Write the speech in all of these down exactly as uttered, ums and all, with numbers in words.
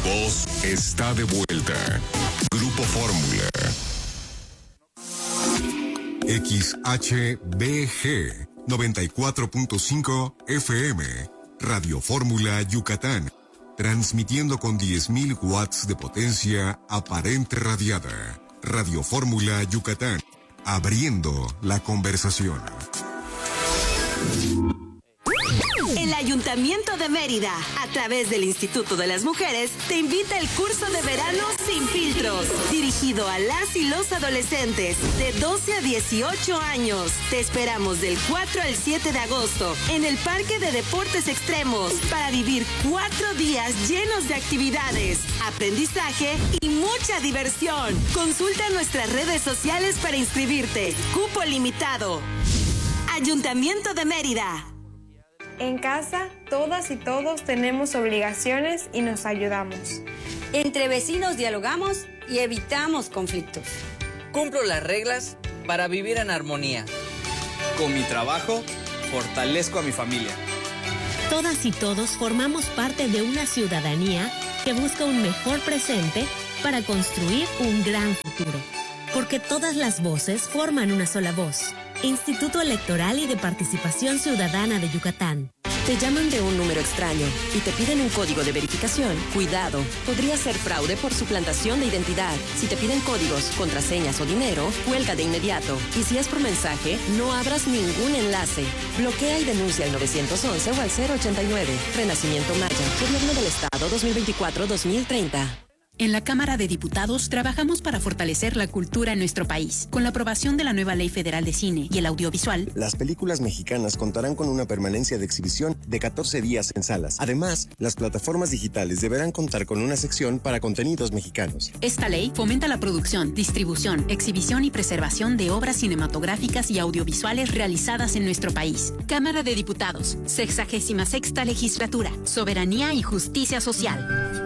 voz está de vuelta. Grupo Fórmula. X H B G noventa y cuatro punto cinco F M. Radio Fórmula Yucatán. Transmitiendo con diez mil watts de potencia aparente radiada. Radio Fórmula Yucatán. Abriendo la conversación. El Ayuntamiento de Mérida, a través del Instituto de las Mujeres, te invita al curso de verano Sin Filtros, dirigido a las y los adolescentes de doce a dieciocho años. Te esperamos del cuatro al siete de agosto en el Parque de Deportes Extremos para vivir cuatro días llenos de actividades, aprendizaje y mucha diversión. Consulta nuestras redes sociales para inscribirte. Cupo limitado. Ayuntamiento de Mérida. En casa, todas y todos tenemos obligaciones y nos ayudamos. Entre vecinos dialogamos y evitamos conflictos. Cumplo las reglas para vivir en armonía. Con mi trabajo, fortalezco a mi familia. Todas y todos formamos parte de una ciudadanía que busca un mejor presente para construir un gran futuro. Porque todas las voces forman una sola voz. Instituto Electoral y de Participación Ciudadana de Yucatán. Te llaman de un número extraño y te piden un código de verificación. Cuidado, podría ser fraude por suplantación de identidad. Si te piden códigos, contraseñas o dinero, cuelga de inmediato. Y si es por mensaje, no abras ningún enlace. Bloquea y denuncia al nueve once o al cero ochenta y nueve. Renacimiento Maya, Gobierno del Estado dos mil veinticuatro a dos mil treinta. En la Cámara de Diputados trabajamos para fortalecer la cultura en nuestro país. Con la aprobación de la nueva Ley Federal de Cine y el Audiovisual, las películas mexicanas contarán con una permanencia de exhibición de catorce días en salas. Además, las plataformas digitales deberán contar con una sección para contenidos mexicanos. Esta ley fomenta la producción, distribución, exhibición y preservación de obras cinematográficas y audiovisuales realizadas en nuestro país. Cámara de Diputados, sexagésima sexta Legislatura, Soberanía y Justicia Social.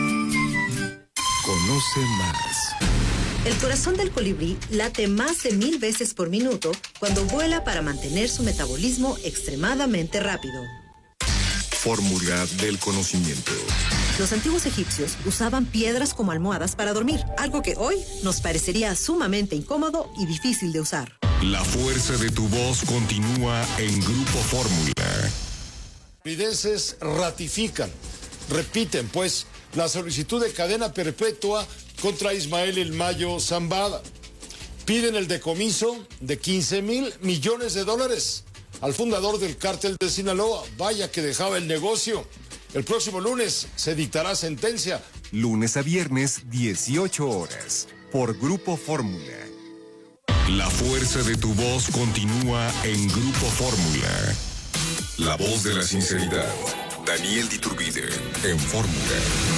Conoce más. El corazón del colibrí late más de mil veces por minuto cuando vuela para mantener su metabolismo extremadamente rápido. Fórmula del conocimiento. Los antiguos egipcios usaban piedras como almohadas para dormir, algo que hoy nos parecería sumamente incómodo y difícil de usar. La fuerza de tu voz continúa en Grupo Fórmula. Los ratifican, repiten pues, la solicitud de cadena perpetua contra Ismael El Mayo Zambada. Piden el decomiso de quince mil millones de dólares al fundador del cártel de Sinaloa. Vaya que dejaba el negocio. El próximo lunes se dictará sentencia. Lunes a viernes, dieciocho horas, por Grupo Fórmula. La fuerza de tu voz continúa en Grupo Fórmula. La voz de la sinceridad. Daniel Diturbide, en Fórmula.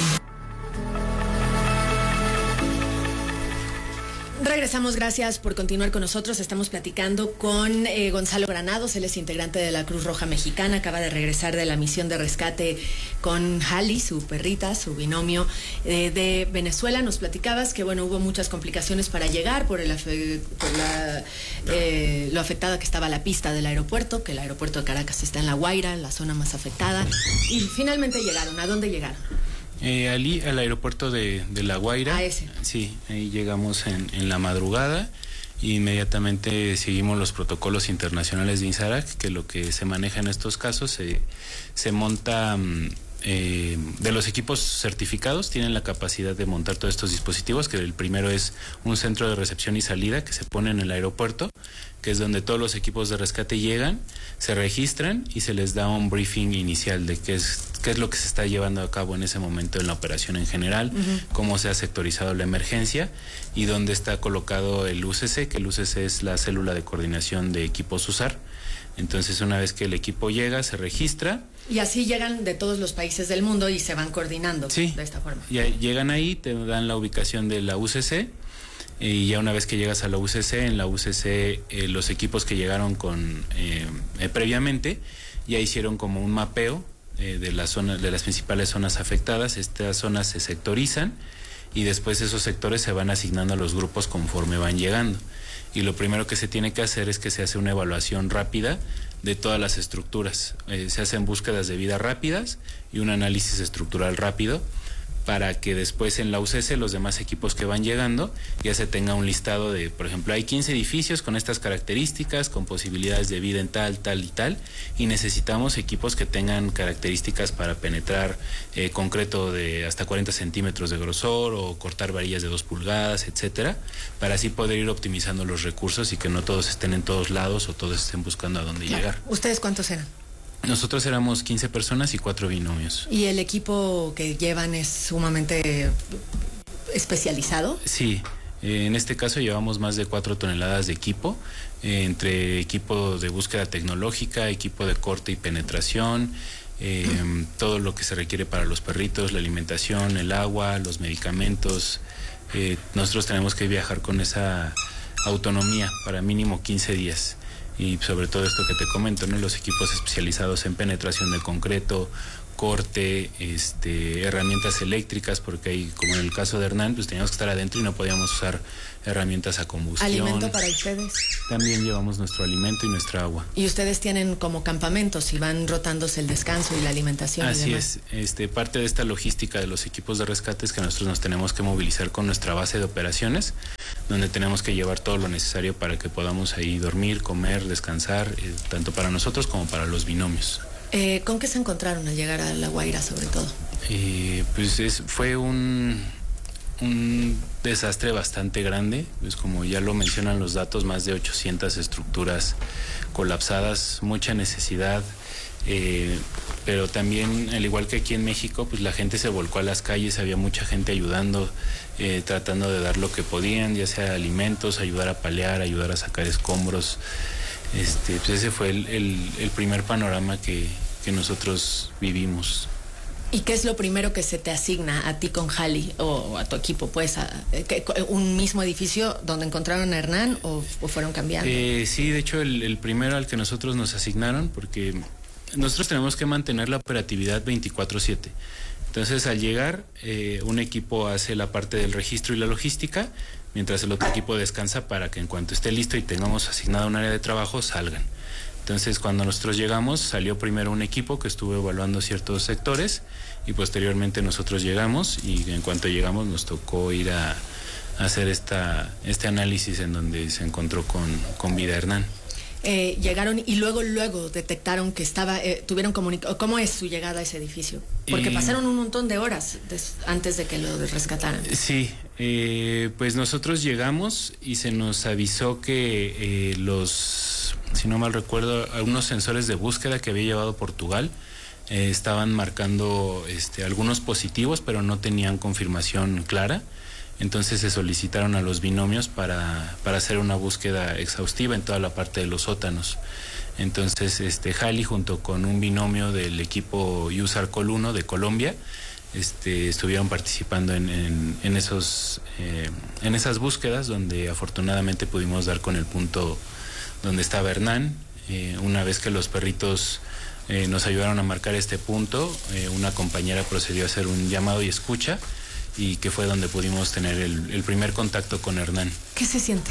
Regresamos, gracias por continuar con nosotros. Estamos platicando con eh, Gonzalo Granados, él es integrante de la Cruz Roja Mexicana, acaba de regresar de la misión de rescate con Hali, su perrita, su binomio eh, de Venezuela. Nos platicabas que bueno, hubo muchas complicaciones para llegar por, el, por la, eh, lo afectada que estaba la pista del aeropuerto, que el aeropuerto de Caracas está en La Guaira, la zona más afectada, y finalmente llegaron. ¿A dónde llegaron? Eh, allí, al aeropuerto de, de La Guaira. ¿A ese? Sí, ahí llegamos en, en la madrugada. Inmediatamente seguimos los protocolos internacionales de INSARAC, que lo que se maneja en estos casos se, se monta eh, de los equipos certificados, tienen la capacidad de montar todos estos dispositivos, que el primero es un centro de recepción y salida que se pone en el aeropuerto, que es donde todos los equipos de rescate llegan, se registran y se les da un briefing inicial de qué es, qué es lo que se está llevando a cabo en ese momento en la operación en general, uh-huh. cómo se ha sectorizado la emergencia y dónde está colocado el U C C, que el U C C es la célula de coordinación de equipos USAR. Entonces, una vez que el equipo llega, se registra. Y así llegan de todos los países del mundo y se van coordinando sí, de esta forma. Ya llegan ahí, te dan la ubicación de la U C C. Y ya una vez que llegas a la U C C, en la U C C eh, los equipos que llegaron con eh, eh, previamente ya hicieron como un mapeo eh, de las zonas, de las principales zonas afectadas. Estas zonas se sectorizan y después esos sectores se van asignando a los grupos conforme van llegando. Y lo primero que se tiene que hacer es que se hace una evaluación rápida de todas las estructuras. Eh, se hacen búsquedas de vida rápidas y un análisis estructural rápido para que después en la U C C los demás equipos que van llegando ya se tenga un listado de, por ejemplo, hay quince edificios con estas características, con posibilidades de vida en tal, tal y tal, y necesitamos equipos que tengan características para penetrar eh, concreto de hasta cuarenta centímetros de grosor o cortar varillas de dos pulgadas, etcétera, para así poder ir optimizando los recursos y que no todos estén en todos lados o todos estén buscando a dónde claro. llegar. ¿Ustedes cuántos eran? Nosotros éramos quince personas y cuatro binomios. ¿Y el equipo que llevan es sumamente especializado? Sí, eh, en este caso llevamos más de cuatro toneladas de equipo, eh, entre equipo de búsqueda tecnológica, equipo de corte y penetración, eh, mm. todo lo que se requiere para los perritos, la alimentación, el agua, los medicamentos. Eh, nosotros tenemos que viajar con esa autonomía para mínimo quince días. Y sobre todo esto que te comento, ¿no? Los equipos especializados en penetración de concreto, corte, este, herramientas eléctricas, porque hay, como en el caso de Hernán, pues teníamos que estar adentro y no podíamos usar herramientas a combustión. ¿Alimento para ustedes? También llevamos nuestro alimento y nuestra agua. Y ustedes tienen como campamentos y van rotándose el descanso y la alimentación. Así y demás. es, este, parte de esta logística de los equipos de rescate es que nosotros nos tenemos que movilizar con nuestra base de operaciones, donde tenemos que llevar todo lo necesario para que podamos ahí dormir, comer, descansar, eh, tanto para nosotros como para los binomios. Eh, ¿Con qué se encontraron al llegar a La Guaira, sobre todo? Eh, pues es, fue un, un desastre bastante grande, pues como ya lo mencionan los datos, más de ochocientas estructuras colapsadas, mucha necesidad, eh, pero también, al igual que aquí en México, pues la gente se volcó a las calles, había mucha gente ayudando, eh, tratando de dar lo que podían, ya sea alimentos, ayudar a palear, ayudar a sacar escombros. Este, pues ese fue el, el, el primer panorama que, que nosotros vivimos. ¿Y qué es lo primero que se te asigna a ti con Jali o a tu equipo? Pues, a, que, ¿un mismo edificio donde encontraron a Hernán o, o fueron cambiando? Eh, sí, de hecho el, el primero al que nosotros nos asignaron, porque nosotros tenemos que mantener la operatividad veinticuatro siete. Entonces al llegar, eh, un equipo hace la parte del registro y la logística, mientras el otro equipo descansa para que en cuanto esté listo y tengamos asignado un área de trabajo, salgan. Entonces, cuando nosotros llegamos, salió primero un equipo que estuvo evaluando ciertos sectores y posteriormente nosotros llegamos y en cuanto llegamos nos tocó ir a, a hacer esta, este análisis en donde se encontró con, con vida Hernán. Eh, llegaron y luego luego detectaron que estaba, eh, tuvieron comunicación. ¿Cómo es su llegada a ese edificio? Porque eh, pasaron un montón de horas des, antes de que lo rescataran. Sí, eh, pues nosotros llegamos y se nos avisó que eh, los, si no mal recuerdo, algunos sensores de búsqueda que había llevado Portugal eh, estaban marcando este, algunos positivos, pero no tenían confirmación clara. Entonces se solicitaron a los binomios para, para hacer una búsqueda exhaustiva en toda la parte de los sótanos. Entonces este Jali junto con un binomio del equipo USARCOL uno de Colombia este, estuvieron participando en, en, en, esos, eh, en esas búsquedas donde afortunadamente pudimos dar con el punto donde estaba Hernán. Eh, una vez que los perritos eh, nos ayudaron a marcar este punto, eh, una compañera procedió a hacer un llamado y escucha, y que fue donde pudimos tener el, el primer contacto con Hernán. ¿Qué se siente?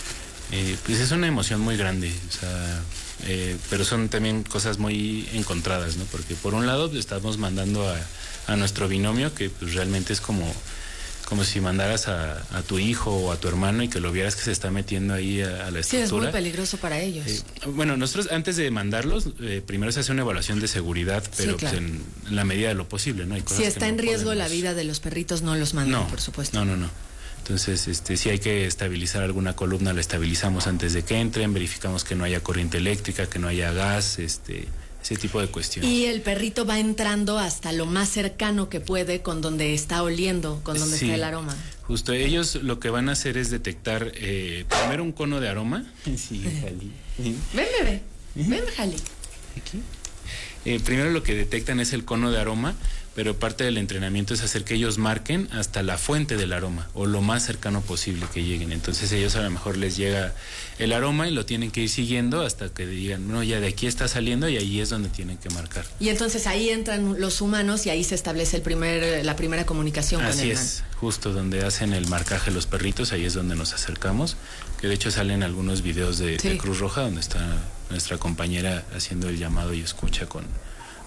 Eh, pues es una emoción muy grande, o sea, eh, pero son también cosas muy encontradas, ¿no? Porque por un lado pues, estamos mandando a, a nuestro binomio, que pues realmente es como, como si mandaras a, a tu hijo o a tu hermano y que lo vieras que se está metiendo ahí a, a la estructura. Sí, es muy peligroso para ellos. Eh, bueno, nosotros antes de mandarlos, eh, primero se hace una evaluación de seguridad, pero sí, claro. pues, en, en la medida de lo posible, ¿no? Hay cosas si está que en no riesgo podemos... la vida de los perritos, no los mandan, no, por supuesto. No, no, no. Entonces, este, si hay que estabilizar alguna columna, la estabilizamos antes de que entren, verificamos que no haya corriente eléctrica, que no haya gas, este... ese tipo de cuestiones. Y el perrito va entrando hasta lo más cercano que puede con donde está oliendo, con donde sí, está el aroma. Justo, ellos lo que van a hacer es detectar eh, primero un cono de aroma. Sí, Jali. Ven, bebé. Ven, Jali. Aquí. Eh, primero lo que detectan es el cono de aroma, pero parte del entrenamiento es hacer que ellos marquen hasta la fuente del aroma o lo más cercano posible que lleguen. Entonces ellos a lo mejor les llega el aroma y lo tienen que ir siguiendo hasta que digan, no, ya de aquí está saliendo y ahí es donde tienen que marcar. Y entonces ahí entran los humanos y ahí se establece el primer, la primera comunicación con el Así es, justo donde hacen el marcaje los perritos, ahí es donde nos acercamos, que de hecho salen algunos videos de, sí. de Cruz Roja donde está nuestra compañera haciendo el llamado y escucha con...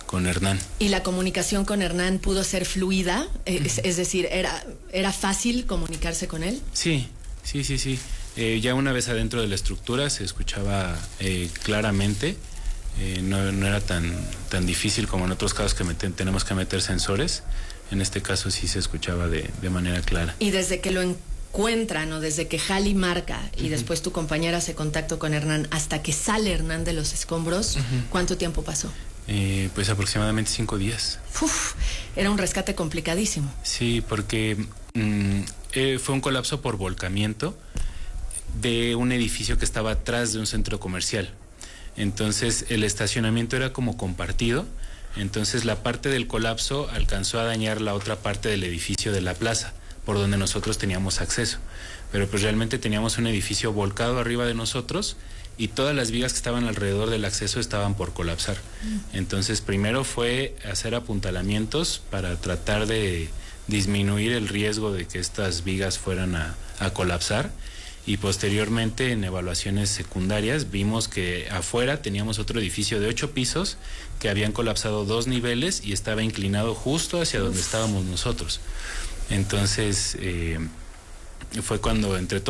con Hernán. ¿Y la comunicación con Hernán pudo ser fluida? Es, es decir, ¿era, ¿era fácil comunicarse con él? Sí, sí, sí, sí. Eh, ya una vez adentro de la estructura se escuchaba eh, claramente. Eh, no, no era tan, tan difícil como en otros casos que meten, tenemos que meter sensores. En este caso sí se escuchaba de, de manera clara. Y desde que lo encuentran o desde que Jali marca y uh-huh. después tu compañera hace contacto con Hernán hasta que sale Hernán de los escombros, uh-huh. ¿cuánto tiempo pasó? Eh, pues aproximadamente cinco días. Uf, era un rescate complicadísimo. Sí, porque mm, eh, fue un colapso por volcamiento de un edificio que estaba atrás de un centro comercial. Entonces el estacionamiento era como compartido. Entonces la parte del colapso alcanzó a dañar la otra parte del edificio de la plaza, por donde nosotros teníamos acceso. Pero pues realmente teníamos un edificio volcado arriba de nosotros y todas las vigas que estaban alrededor del acceso estaban por colapsar. Entonces primero fue hacer apuntalamientos para tratar de disminuir el riesgo de que estas vigas fueran a, a colapsar. Y posteriormente en evaluaciones secundarias vimos que afuera teníamos otro edificio de ocho pisos que habían colapsado dos niveles y estaba inclinado justo hacia donde estábamos nosotros. Entonces eh, fue cuando entre todos